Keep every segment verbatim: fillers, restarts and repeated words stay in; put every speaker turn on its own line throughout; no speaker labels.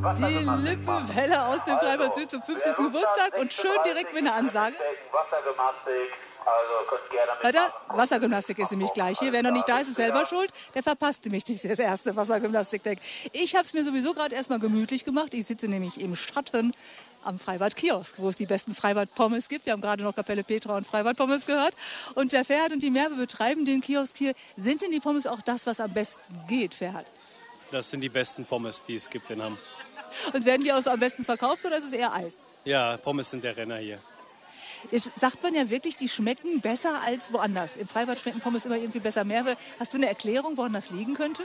Die Lippe-Welle aus dem Freibad Süd zum fünfzigsten Geburtstag und schön direkt mit einer Ansage.
Wassergymnastik, also könnt gerne
Hört
mitmachen.
ihr? Wassergymnastik ist nämlich gleich hier. Wer noch nicht da ist, ist selber schuld. Der verpasst nämlich das erste Wassergymnastikdeck. Ich habe es mir sowieso gerade erstmal gemütlich gemacht. Ich sitze nämlich im Schatten am Freibad-Kiosk, wo es die besten Freibad-Pommes gibt. Wir haben gerade noch Kapelle Petra und Freibad-Pommes gehört. Und der Ferhat und die Merve betreiben den Kiosk hier. Sind denn die Pommes auch das, was am besten geht, Ferhat?
Das sind die besten Pommes, die es gibt in Hamm.
Und werden die auch am besten verkauft oder ist es eher Eis?
Ja, Pommes sind der Renner hier.
Jetzt sagt man ja wirklich, die schmecken besser als woanders. Im Freibad schmecken Pommes immer irgendwie besser. Merve, hast du eine Erklärung, woran das liegen könnte?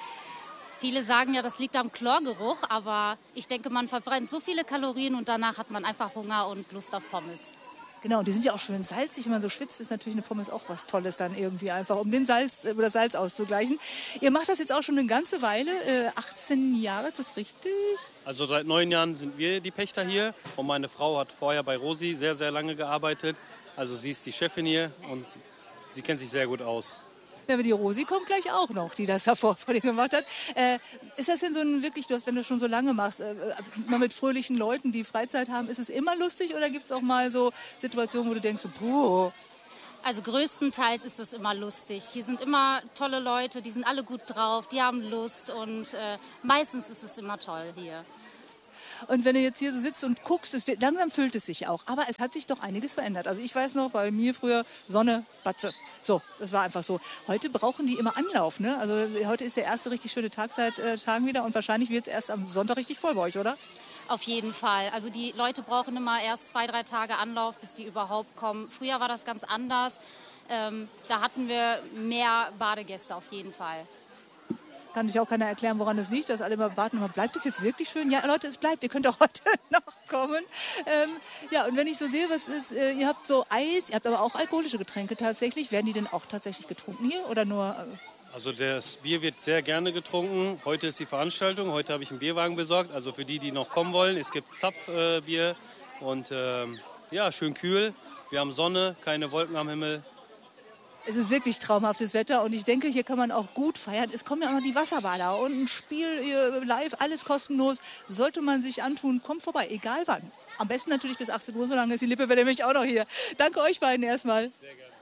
Viele sagen ja, das liegt am Chlorgeruch, aber ich denke, man verbrennt so viele Kalorien und danach hat man einfach Hunger und Lust auf Pommes.
Genau, und die sind ja auch schön salzig. Wenn man so schwitzt, ist natürlich eine Pommes auch was Tolles dann irgendwie einfach, um den Salz oder das Salz auszugleichen. Ihr macht das jetzt auch schon eine ganze Weile, äh, achtzehn Jahre, ist das richtig?
Also seit neun Jahren sind wir die Pächter hier und meine Frau hat vorher bei Rosi sehr, sehr lange gearbeitet. Also sie ist die Chefin hier und sie kennt sich sehr gut aus.
Ja, aber die Rosi kommt gleich auch noch, die das davor vor dir gemacht hat. Äh, ist das denn so ein wirklich, du hast, wenn du schon so lange machst, äh, mal mit fröhlichen Leuten, die Freizeit haben, ist es immer lustig oder gibt es auch mal so Situationen, wo du denkst, so, puh.
Also größtenteils ist es immer lustig. Hier sind immer tolle Leute, die sind alle gut drauf, die haben Lust und äh, meistens ist es immer toll hier.
Und wenn du jetzt hier so sitzt und guckst, es wird, langsam füllt es sich auch. Aber es hat sich doch einiges verändert. Also ich weiß noch, bei mir früher Sonne, Batze. So, das war einfach so. Heute brauchen die immer Anlauf, ne? Also heute ist der erste richtig schöne Tag seit äh, Tagen wieder. Und wahrscheinlich wird es erst am Sonntag richtig voll bei euch, oder?
Auf jeden Fall. Also die Leute brauchen immer erst zwei, drei Tage Anlauf, bis die überhaupt kommen. Früher war das ganz anders. Ähm, da hatten wir mehr Badegäste auf jeden Fall.
Kann sich auch keiner erklären, woran das liegt, dass alle immer warten, bleibt es jetzt wirklich schön? Ja, Leute, es bleibt, ihr könnt auch heute noch kommen. Ähm, ja, und wenn ich so sehe, was ist, äh, ihr habt so Eis, ihr habt aber auch alkoholische Getränke tatsächlich. Werden die denn auch tatsächlich getrunken hier oder nur... Äh
Also das Bier wird sehr gerne getrunken. Heute ist die Veranstaltung, heute habe ich einen Bierwagen besorgt. Also für die, die noch kommen wollen, es gibt Zapfbier äh, und ähm, ja, schön kühl. Wir haben Sonne, keine Wolken am Himmel.
Es ist wirklich traumhaftes Wetter und ich denke, hier kann man auch gut feiern. Es kommen ja auch noch die Wasserballer und ein Spiel hier live, alles kostenlos. Sollte man sich antun, kommt vorbei, egal wann. Am besten natürlich bis achtzehn Uhr, so lange ist die Lippe-Welle nämlich auch noch hier. Danke euch beiden erstmal.
Sehr gerne.